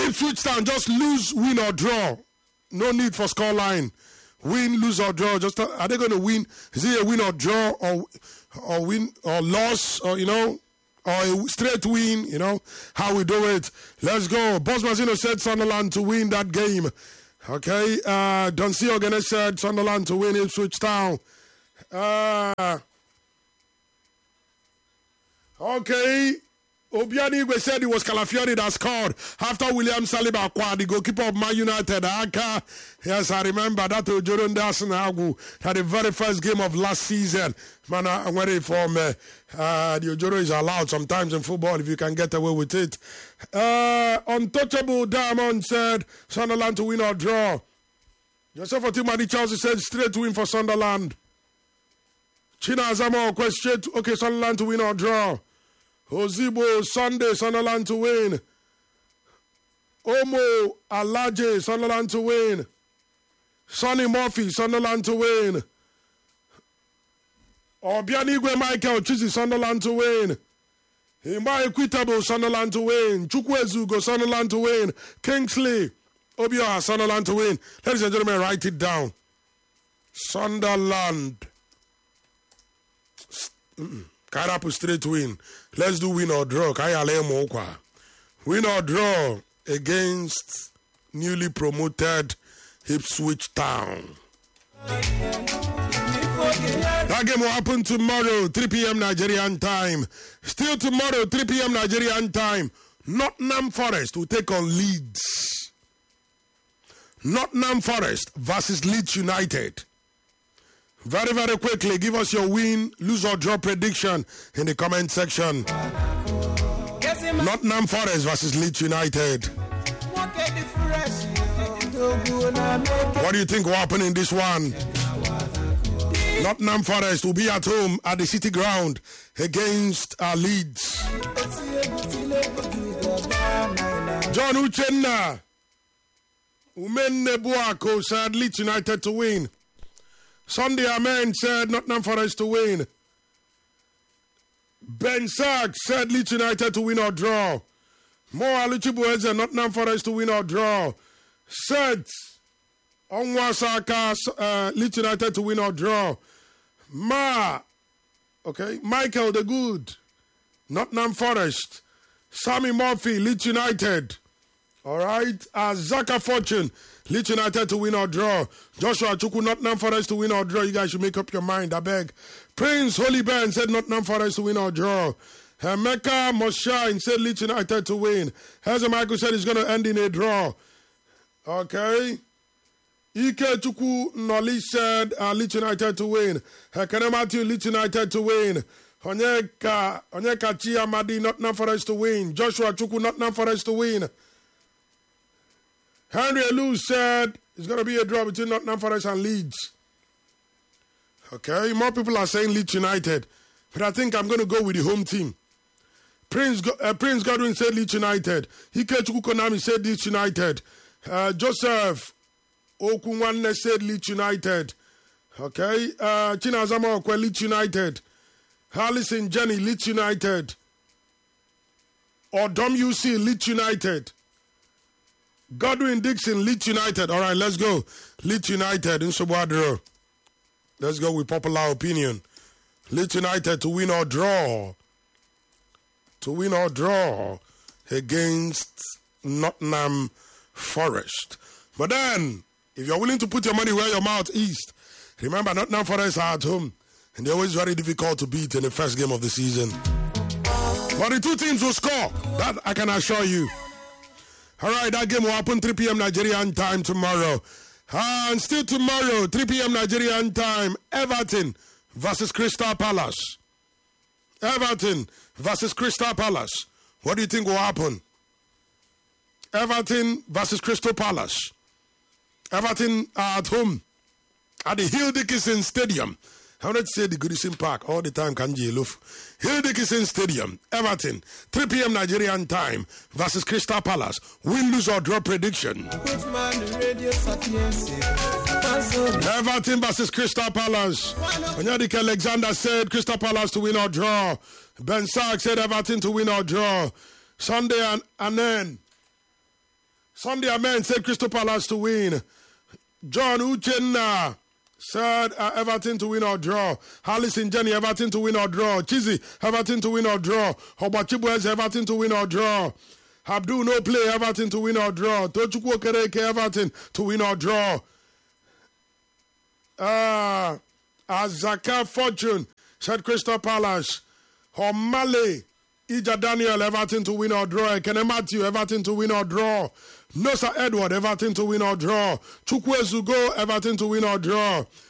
Ipswich Town, just lose, win or draw. No need for scoreline. Win, lose or draw. Just are they going to win? Is it a win or draw or win or loss or or a straight win? How we do it. Let's go. Boss Mazzino said Sunderland to win that game. Okay. Don C. Ogene said Sunderland to win Ipswich Town. Okay. Obiani Igwe said it was Calafiori that scored after William Saliba acquired the goalkeeper of Man United. Yes, I remember that Ojoro Ndasen Agu had the very first game of last season. Man, I'm ready for me. The Ojoro is allowed sometimes in football if you can get away with it. Untouchable Diamond said Sunderland to win or draw. Joseph Otimani Chelsea said straight win for Sunderland. China Azamo question. Okay, Sunderland to win or draw. Ozibo Sunday, Sunderland to win. Omo Alaje, Sunderland to win. Sonny Murphy, Sunderland to win. Obianigwe Michael Chisi, Sunderland to win. Hima Equitable, Sunderland to win. Chukwezugo, Sunderland to win. Kingsley Obioha, Sunderland to win. Ladies and gentlemen, write it down. Sunderland. Karapu straight win. Let's do win or draw. Win or draw against newly promoted Ipswich Town. That game will happen tomorrow, 3 p.m. Nigerian time. Still tomorrow, 3 p.m. Nigerian time. Nottingham Forest will take on Leeds. Nottingham Forest versus Leeds United. Very, very quickly, give us your win, lose or draw prediction in the comment section. Nottingham Forest versus Leeds United. What do you think will happen in this one? Nottingham Forest will be at home at the City Ground against Leeds. John Uchenna Umenne Buako said Leeds United to win. Sunday Amen said Nottingham Forest to win. Ben Sack said Leeds United to win or draw. Mo Aluchibu said Nottingham Forest to win or draw. Seth Onwasaka Leeds United to win or draw. Michael the Good, Nottingham Forest. Sammy Murphy, Leeds United. All right. Zaka Fortune, Leeds United to win or draw. Joshua Chuku, Nottingham Forest to win or draw. You guys should make up your mind, I beg. Prince Holy Ben said Nottingham Forest to win or draw. Mecca Moshine said Leeds United to win. Heza Michael said it's going to end in a draw. Okay. Ike Chuku Noli said Leeds United to win. Hekene Matthew, Leeds United to win. Onyeka Chiamadi, Nottingham Forest to win. Joshua Chuku, Nottingham Forest to win. Henry Elu said it's going to be a draw between Nottingham Forest and Leeds. Okay, more people are saying Leeds United, but I think I'm going to go with the home team. Prince Godwin said Leeds United. Ike Konami said Leeds United. Joseph Okunwanne said Leeds United. Okay, Chinazama Okwe, Leeds United. Harlison Jenny, Leeds United. Odom UC, Leeds United. Godwin Dixon, Leeds United. All right, let's go. Leeds United in Sobwadro. Let's go with popular opinion. Leeds United to win or draw. To win or draw against Nottingham Forest. But then, if you're willing to put your money where your mouth is, remember Nottingham Forest are at home. And they're always very difficult to beat in the first game of the season. But the two teams will score. That I can assure you. All right, that game will happen 3 p.m. Nigerian time tomorrow. And still tomorrow, 3 p.m. Nigerian time, Everton versus Crystal Palace. Everton versus Crystal Palace. What do you think will happen? Everton versus Crystal Palace. Everton are at home at the Hill Dickinson Stadium. I wanted to say the Goodison Park all the time, Kanji Eluf. Hill Dickinson Stadium, Everton, 3 p.m. Nigerian time versus Crystal Palace. Win, lose, or draw prediction. Everton versus Crystal Palace. Onyadik Alexander said Crystal Palace to win or draw. Ben Sark said Everton to win or draw. Sunday and then Sunday Amen said Crystal Palace to win. John Uchenna said Everton to win or draw. Harrison Jenny, Everton to win or draw. Chizzy, Everton to win or draw. Hobachibuez, Everton to win or draw. Abdul no play, Everton to win or draw. Tochukwu Okereke, Everton to win or draw. Azaka Fortune said Crystal Palace. Homale Ija Daniel, Everton to win or draw. Kene Matthew, Everton to win or draw. Nosa Edward, Everton to win or draw. Chukwu Ezugo, Everton to win or draw.